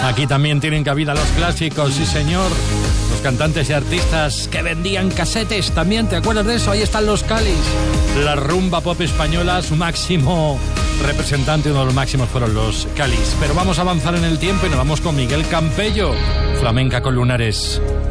Aquí también tienen cabida los clásicos, sí señor. Los cantantes y artistas que vendían casetes también, ¿te acuerdas de eso? Ahí están los Calis. La rumba pop española, su máximo representante, uno de los máximos fueron los Calis. Pero vamos a avanzar en el tiempo y nos vamos con Miguel Campello, Flamenca con Lunares.